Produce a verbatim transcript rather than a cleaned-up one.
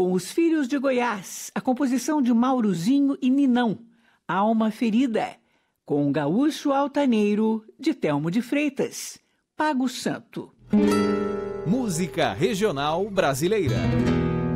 com Os Filhos de Goiás, a composição de Maurozinho e Ninão, Alma Ferida, com o Gaúcho Altaneiro, de Telmo de Freitas, Pago Santo. Música regional brasileira.